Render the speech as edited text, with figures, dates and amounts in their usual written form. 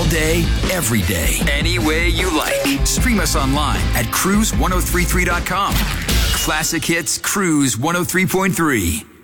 day, every day, any way you like. Stream us online at cruise1033.com. Classic Hits Cruise 103.3.